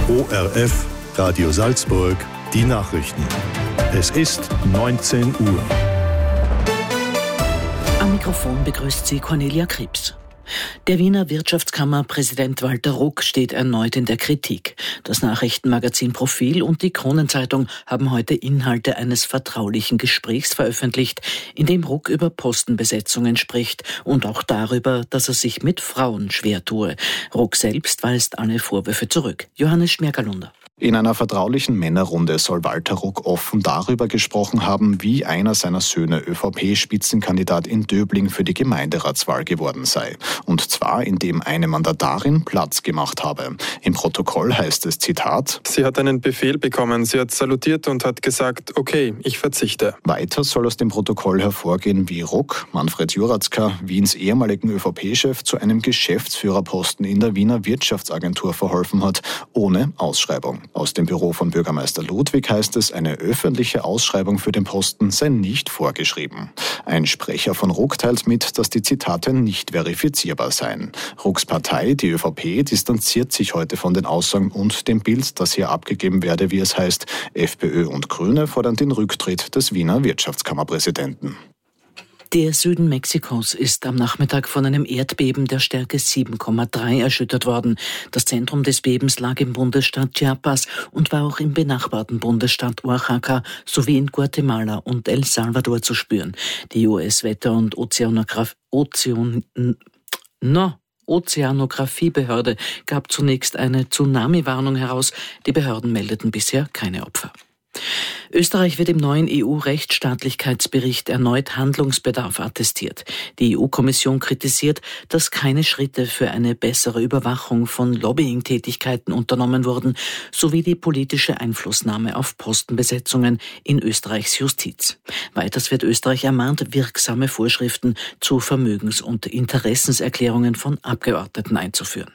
ORF Radio Salzburg, die Nachrichten. Es ist 19 Uhr. Am Mikrofon begrüßt sie Cornelia Krebs. Der Wiener Wirtschaftskammerpräsident Walter Ruck steht erneut in der Kritik. Das Nachrichtenmagazin Profil und die Kronenzeitung haben heute Inhalte eines vertraulichen Gesprächs veröffentlicht, in dem Ruck über Postenbesetzungen spricht und auch darüber, dass er sich mit Frauen schwer tue. Ruck selbst weist alle Vorwürfe zurück. Johannes Schmergalunder. In einer vertraulichen Männerrunde soll Walter Ruck offen darüber gesprochen haben, wie einer seiner Söhne ÖVP-Spitzenkandidat in Döbling für die Gemeinderatswahl geworden sei. Und zwar, indem eine Mandatarin Platz gemacht habe. Im Protokoll heißt es, Zitat: Sie hat einen Befehl bekommen, sie hat salutiert und hat gesagt, okay, ich verzichte. Weiter soll aus dem Protokoll hervorgehen, wie Ruck, Manfred Juratzka, Wiens ehemaligen ÖVP-Chef, zu einem Geschäftsführerposten in der Wiener Wirtschaftsagentur verholfen hat, ohne Ausschreibung. Aus dem Büro von Bürgermeister Ludwig heißt es, eine öffentliche Ausschreibung für den Posten sei nicht vorgeschrieben. Ein Sprecher von Ruck teilt mit, dass die Zitate nicht verifizierbar seien. Rucks Partei, die ÖVP, distanziert sich heute von den Aussagen und dem Bild, das hier abgegeben werde, wie es heißt. FPÖ und Grüne fordern den Rücktritt des Wiener Wirtschaftskammerpräsidenten. Der Süden Mexikos ist am Nachmittag von einem Erdbeben der Stärke 7,3 erschüttert worden. Das Zentrum des Bebens lag im Bundesstaat Chiapas und war auch im benachbarten Bundesstaat Oaxaca sowie in Guatemala und El Salvador zu spüren. Die US-Wetter- und Ozeanografiebehörde gab zunächst eine Tsunami-Warnung heraus. Die Behörden meldeten bisher keine Opfer. Österreich wird im neuen EU-Rechtsstaatlichkeitsbericht erneut Handlungsbedarf attestiert. Die EU-Kommission kritisiert, dass keine Schritte für eine bessere Überwachung von Lobbying-Tätigkeiten unternommen wurden, sowie die politische Einflussnahme auf Postenbesetzungen in Österreichs Justiz. Weiters wird Österreich ermahnt, wirksame Vorschriften zu Vermögens- und Interessenserklärungen von Abgeordneten einzuführen.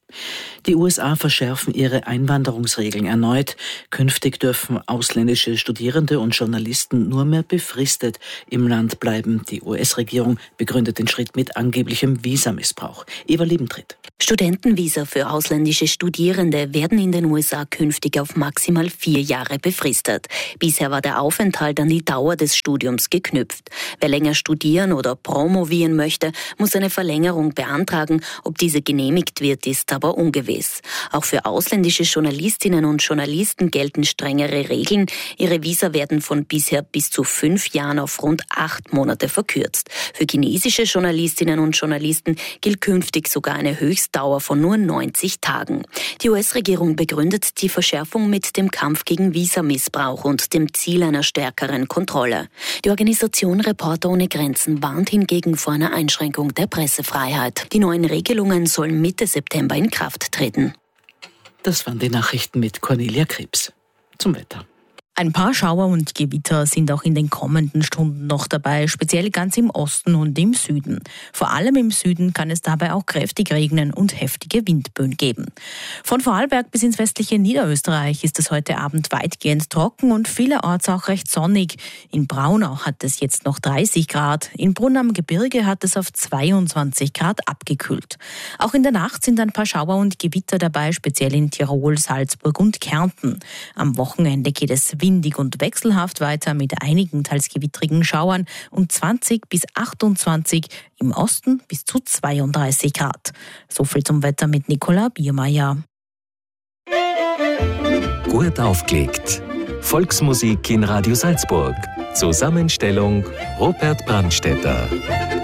Die USA verschärfen ihre Einwanderungsregeln erneut. Künftig dürfen ausländische Studierende und Journalisten nur mehr befristet im Land bleiben. Die US-Regierung begründet den Schritt mit angeblichem Visamissbrauch. Eva Liebentritt. Studentenvisa für ausländische Studierende werden in den USA künftig auf maximal 4 Jahre befristet. Bisher war der Aufenthalt an die Dauer des Studiums geknüpft. Wer länger studieren oder promovieren möchte, muss eine Verlängerung beantragen. Ob diese genehmigt wird, ist aber ungewiss. Auch für ausländische Journalistinnen und Journalisten gelten strengere Regeln. Ihre Visa werden von bisher bis zu 5 Jahren auf rund 8 Monate verkürzt. Für chinesische Journalistinnen und Journalisten gilt künftig sogar eine Höchstdauer von nur 90 Tagen. Die US-Regierung begründet die Verschärfung mit dem Kampf gegen Visamissbrauch und dem Ziel einer stärkeren Kontrolle. Die Organisation Reporter ohne Grenzen warnt hingegen vor einer Einschränkung der Pressefreiheit. Die neuen Regelungen sollen Mitte September in Kraft treten. Das waren die Nachrichten mit Cornelia Krebs. Zum Wetter. Ein paar Schauer und Gewitter sind auch in den kommenden Stunden noch dabei, speziell ganz im Osten und im Süden. Vor allem im Süden kann es dabei auch kräftig regnen und heftige Windböen geben. Von Vorarlberg bis ins westliche Niederösterreich ist es heute Abend weitgehend trocken und vielerorts auch recht sonnig. In Braunau hat es jetzt noch 30 Grad, in Brunn am Gebirge hat es auf 22 Grad abgekühlt. Auch in der Nacht sind ein paar Schauer und Gewitter dabei, speziell in Tirol, Salzburg und Kärnten. Am Wochenende geht es windig und wechselhaft weiter mit einigen teils gewittrigen Schauern und 20 bis 28, im Osten bis zu 32 Grad. So viel zum Wetter mit Nicola Biermeier. Gut aufgelegt. Volksmusik in Radio Salzburg. Zusammenstellung Robert Brandstätter.